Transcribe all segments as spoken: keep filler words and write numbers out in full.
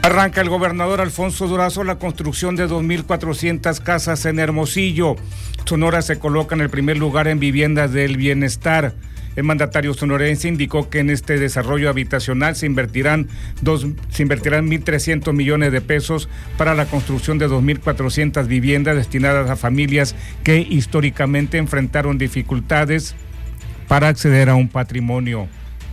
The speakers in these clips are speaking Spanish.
Arranca el gobernador Alfonso Durazo la construcción de dos mil cuatrocientas casas en Hermosillo. Sonora se coloca en el primer lugar en viviendas del bienestar. El mandatario sonorense indicó que en este desarrollo habitacional se invertirán, dos, se invertirán mil trescientos millones de pesos para la construcción de dos mil cuatrocientas viviendas destinadas a familias que históricamente enfrentaron dificultades para acceder a un patrimonio.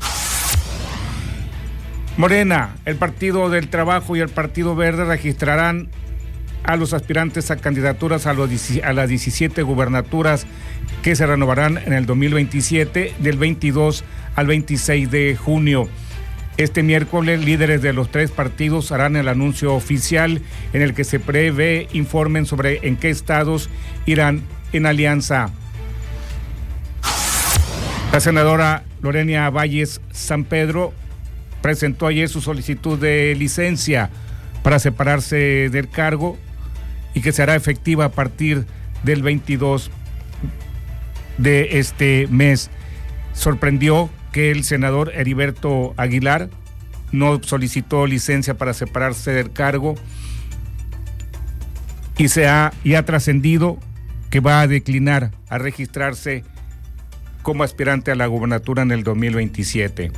Morena, el Partido del Trabajo y el Partido Verde registrarán a los aspirantes a candidaturas a, los, a las diecisiete gubernaturas que se renovarán en el dos mil veintisiete, del veintidós al veintiséis de junio. Este miércoles, líderes de los tres partidos harán el anuncio oficial en el que se prevé informen sobre en qué estados irán en alianza. La senadora Lorena Valles San Pedro presentó ayer su solicitud de licencia para separarse del cargo y que será efectiva a partir del veintidós de este mes. Sorprendió que el senador Heriberto Aguilar no solicitó licencia para separarse del cargo y se ha, y ha trascendido que va a declinar a registrarse como aspirante a la gubernatura en el dos mil veintisiete.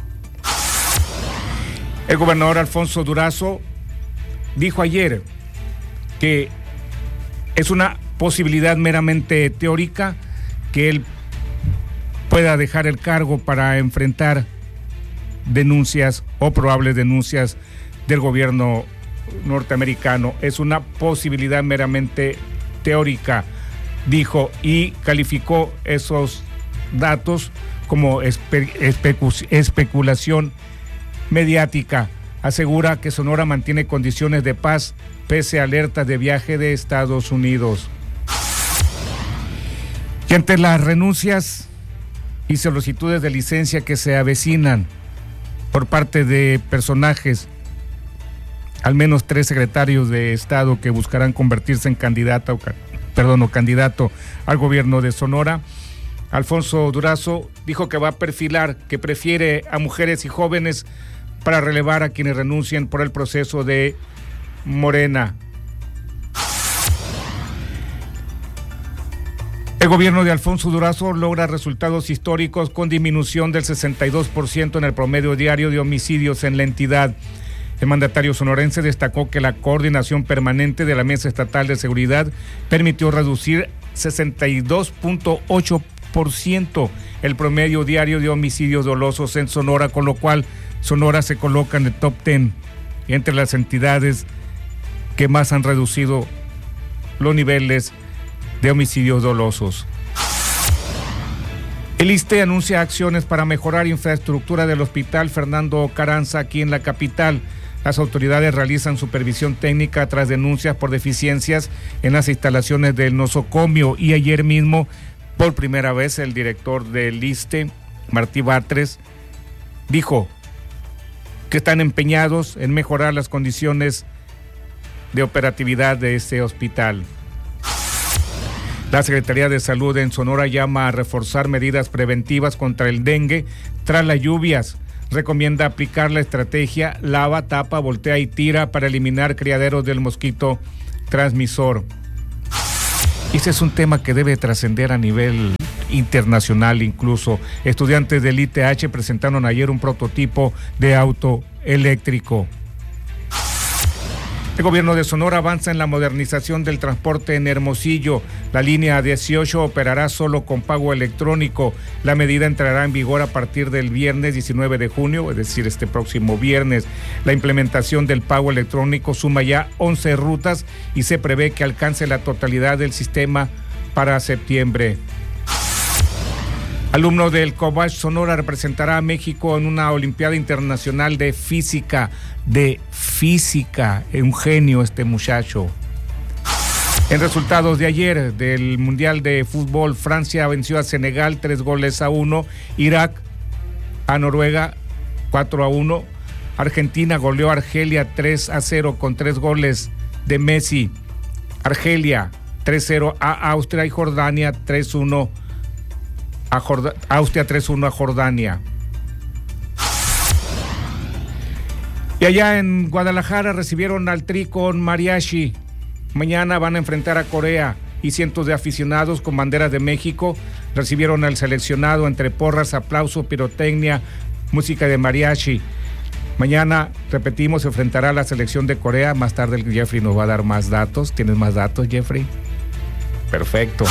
El gobernador Alfonso Durazo dijo ayer que es una posibilidad meramente teórica que él pueda dejar el cargo para enfrentar denuncias o probables denuncias del gobierno norteamericano. Es una posibilidad meramente teórica, dijo, y calificó esos datos como espe- especu- especulación mediática. Asegura que Sonora mantiene condiciones de paz pese a alertas de viaje de Estados Unidos. Y ante las renuncias y solicitudes de licencia que se avecinan por parte de personajes, al menos tres secretarios de Estado que buscarán convertirse en candidata, o, perdón, o candidato al gobierno de Sonora, Alfonso Durazo dijo que va a perfilar, que prefiere a mujeres y jóvenes para relevar a quienes renuncien por el proceso de Morena. El gobierno de Alfonso Durazo logra resultados históricos con disminución del sesenta y dos por ciento en el promedio diario de homicidios en la entidad. El mandatario sonorense destacó que la coordinación permanente de la Mesa Estatal de Seguridad permitió reducir sesenta y dos punto ocho por ciento el promedio diario de homicidios dolosos en Sonora, con lo cual Sonora se coloca en el top diez entre las entidades que más han reducido los niveles de homicidios dolosos. El ISSSTE anuncia acciones para mejorar infraestructura del Hospital Fernando Carranza aquí en la capital. Las autoridades realizan supervisión técnica tras denuncias por deficiencias en las instalaciones del nosocomio, y ayer mismo, por primera vez, el director del ISSSTE, Martí Batres, dijo que están empeñados en mejorar las condiciones de operatividad de este hospital. La Secretaría de Salud en Sonora llama a reforzar medidas preventivas contra el dengue tras las lluvias. Recomienda aplicar la estrategia lava, tapa, voltea y tira para eliminar criaderos del mosquito transmisor. Ese es un tema que debe trascender a nivel internacional incluso. Estudiantes del I T H presentaron ayer un prototipo de auto eléctrico. El gobierno de Sonora avanza en la modernización del transporte en Hermosillo. La línea dieciocho operará solo con pago electrónico. La medida entrará en vigor a partir del viernes diecinueve de junio, es decir, este próximo viernes. La implementación del pago electrónico suma ya once rutas y se prevé que alcance la totalidad del sistema para septiembre. Alumno del Cobach Sonora representará a México en una Olimpiada Internacional de Física. De física, un genio este muchacho. En resultados de ayer del Mundial de Fútbol, Francia venció a Senegal tres goles a uno, Irak a Noruega cuatro a uno, Argentina goleó a Argelia tres a cero con tres goles de Messi, Argelia tres cero a Austria y Jordania tres uno a Jord- Austria tres uno a Jordania. Y allá en Guadalajara recibieron al Tri con mariachi. Mañana van a enfrentar a Corea y cientos de aficionados con banderas de México recibieron al seleccionado entre porras, aplauso, pirotecnia, música de mariachi. Mañana, repetimos, se enfrentará a la selección de Corea. Más tarde el Jeffrey nos va a dar más datos. ¿Tienes más datos, Jeffrey? Perfecto.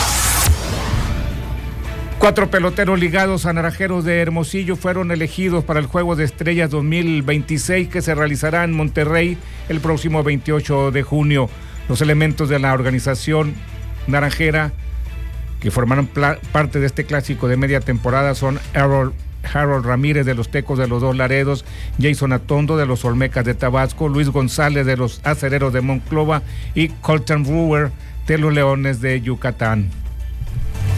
Cuatro peloteros ligados a Naranjeros de Hermosillo fueron elegidos para el Juego de Estrellas dos mil veintiséis que se realizará en Monterrey el próximo veintiocho de junio. Los elementos de la organización naranjera que formaron pla- parte de este clásico de media temporada son Harold, Harold Ramírez de los Tecos de los Dos Laredos, Jason Atondo de los Olmecas de Tabasco, Luis González de los Acereros de Monclova y Colton Brewer de los Leones de Yucatán.